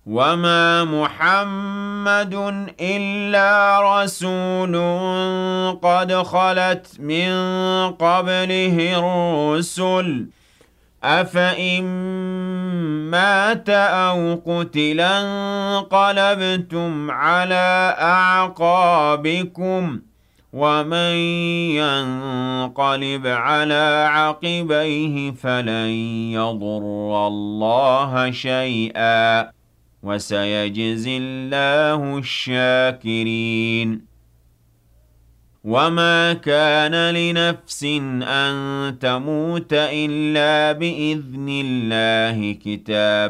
وَمَا مُحَمَّدٌ إِلَّا رَسُولٌ قَدْ خَلَتْ مِن قَبْلِهِ الرُّسُلُ ۚ أَفَإِن مَّاتَ أَوْ قُتِلَ انقَلَبْتُمْ عَلَىٰ أَعْقَابِكُمْ ۚ وَمَن يَنقَلِبْ عَلَىٰ عَقِبَيْهِ فَلَن يَضُرَّ اللَّهَ شَيْئًا ۗ وَسَيَجْزِي اللَّهُ الشَّاكِرِينَ. وَمَا كَانَ لِنَفْسٍ أَن تَمُوتَ إِلَّا بِإِذْنِ اللَّهِ كِتَابًا